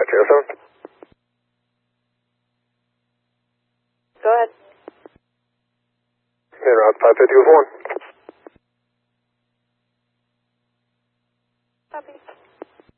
507. Go ahead. En route 550 with 1. Copy.